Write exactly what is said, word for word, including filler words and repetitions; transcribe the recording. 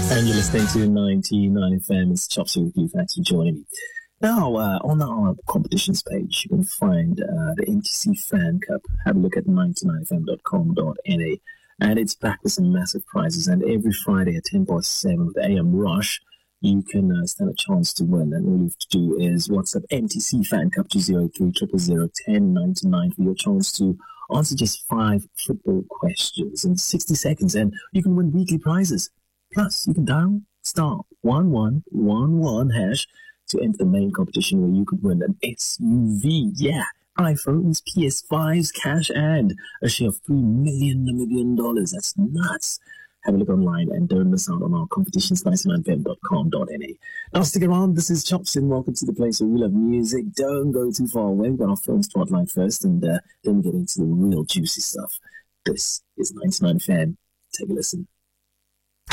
And you're listening to ninety-nine F M. It's Chops with you. Thanks for joining me. Now, uh, on our competitions page, you can find uh, the M T C Fan Cup. Have a look at ninety-nine f m dot com dot n a. And it's back with some massive prizes. And every Friday at ten past seven with the A M Rush, you can uh, stand a chance to win. And all you have to do is WhatsApp M T C Fan Cup to zero three zero zero zero one zero nine nine for your chance to answer just five football questions in sixty seconds. And you can win weekly prizes. Plus, you can dial star one one one one hash to enter the main competition where you could win an S U V. Yeah, iPhones, P S fives, cash, and a share of three million Namibian dollars. That's nuts. Have a look online and don't miss out on our competitions, ninety-nine f m dot com dot n a. Now stick around. This is Chops and welcome to the place where we love music. Don't go too far away. We've got our film spotlight first and uh, then we get into the real juicy stuff. This is ninety-nine F M. Take a listen.